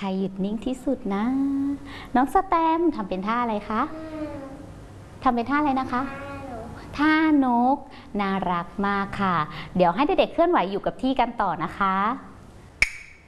รหยุดนิ่งที่สุดนะน้องสแตมทำเป็นท่าอะไรคะทำเป็นท่าอะไรนะคะท่านกน่ารักมากค่ะเดี๋ยวให้เด็กๆเคลื่อนไหวอยู่กับที่กันต่อนะคะ